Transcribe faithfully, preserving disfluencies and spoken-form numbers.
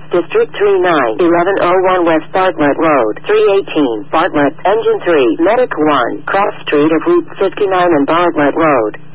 District three nine, eleven oh one West Bartlett Road, three eighteen, Bartlett, Engine three, Medic one, Cross Street of Route fifty-nine and Bartlett Road.